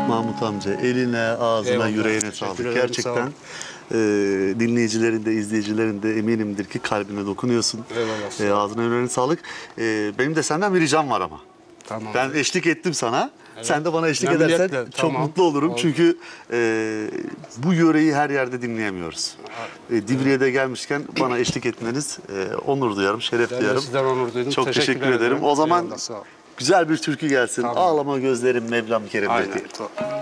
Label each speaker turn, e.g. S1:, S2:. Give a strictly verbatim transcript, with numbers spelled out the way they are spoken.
S1: Mahmut amca eline, ağzına,
S2: Eyvallah,
S1: yüreğine
S2: teşekkür
S1: sağlık.
S2: ederim, sağ
S1: Gerçekten
S2: ol.
S1: e, dinleyicilerin de, izleyicilerin de eminimdir ki kalbine dokunuyorsun.
S2: Eyvallah, sağ
S1: E,
S2: ol.
S1: ağzına, yüreğine sağlık. E, benim de senden bir ricam var ama.
S2: Tamam.
S1: Ben eşlik ettim sana.
S2: Evet.
S1: Sen de bana eşlik
S2: Memnuniyetle,
S1: edersen çok
S2: tamam.
S1: mutlu olurum.
S2: Oldu.
S1: Çünkü e, bu yöreyi her yerde dinleyemiyoruz. E, Divriğe gelmişken bana eşlik etmeniz e, onur duyarım, şeref
S2: Ben de
S1: duyarım.
S2: sizden onur duydum.
S1: Çok teşekkür,
S2: Teşekkür
S1: ederim. O zaman
S2: Eyvallah, sağ ol.
S1: güzel bir türkü gelsin.
S2: Tamam.
S1: Ağlama gözlerim Mevlam Kerim'dir
S2: Aynen.
S1: diye.
S2: Tamam.